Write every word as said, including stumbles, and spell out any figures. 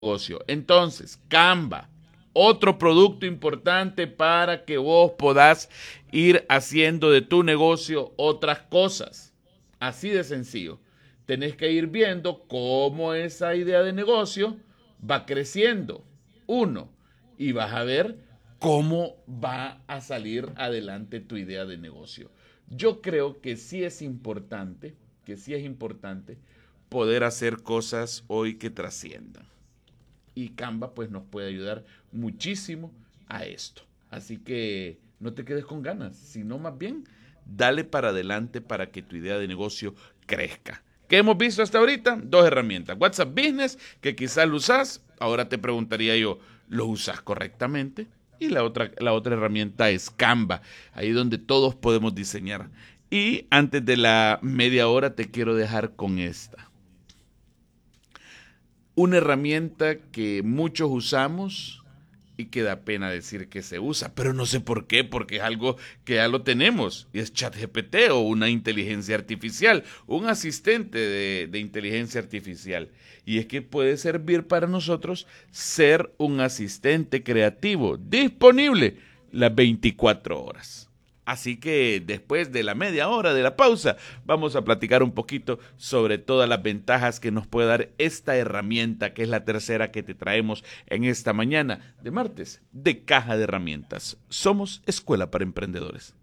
negocio. Entonces, Canva, otro producto importante para que vos podás ir haciendo de tu negocio otras cosas. Así de sencillo. Tenés que ir viendo cómo esa idea de negocio va creciendo. Uno, y vas a ver cómo va a salir adelante tu idea de negocio. Yo creo que sí es importante, que sí es importante poder hacer cosas hoy que trasciendan. Y Canva pues nos puede ayudar muchísimo a esto. Así que no te quedes con ganas, sino más bien dale para adelante para que tu idea de negocio crezca. ¿Qué hemos visto hasta ahorita? Dos herramientas. WhatsApp Business, que quizás lo usás. Ahora te preguntaría yo, ¿lo usás correctamente? Y la otra, la otra herramienta es Canva, ahí donde todos podemos diseñar. Y antes de la media hora te quiero dejar con esta. Una herramienta que muchos usamos y que da pena decir que se usa, pero no sé por qué, porque es algo que ya lo tenemos, y es ChatGPT o una inteligencia artificial, un asistente de, de inteligencia artificial. Y es que puede servir para nosotros ser un asistente creativo disponible las veinticuatro horas. Así que después de la media hora de la pausa, vamos a platicar un poquito sobre todas las ventajas que nos puede dar esta herramienta, que es la tercera que te traemos en esta mañana de martes de Caja de Herramientas. Somos Escuela para Emprendedores.